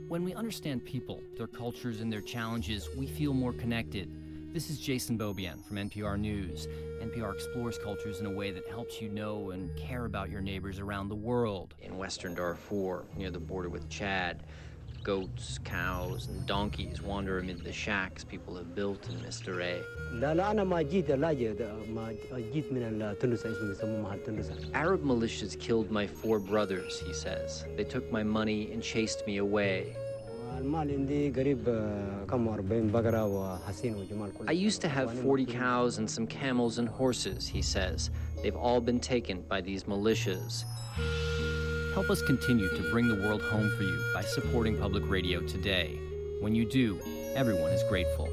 When we understand people, their cultures, and their challenges, we feel more connected. This is Jason Beaubien from NPR News. NPR explores cultures in a way that helps you know and care about your neighbors around the world. In western Darfur, near the border with Chad, goats, cows, and donkeys wander amid the shacks people have built in Mistere. Arab militias killed my 4 brothers, he says. They took my money and chased me away. I used to have 40 cows and some camels and horses, he says. They've all been taken by these militias. Help us continue to bring the world home for you by supporting public radio today. When you do, everyone is grateful.